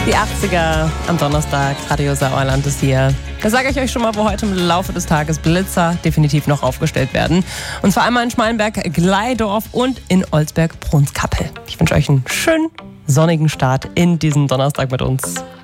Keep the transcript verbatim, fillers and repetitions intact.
Die achtziger am Donnerstag, Radio Sauerland ist hier. Da sage ich euch schon mal, wo heute im Laufe des Tages Blitzer definitiv noch aufgestellt werden. Und zwar einmal in Schmalenberg, Gleidorf und in Olsberg-Brunskappel. Ich wünsche euch einen schönen, sonnigen Start in diesen Donnerstag mit uns.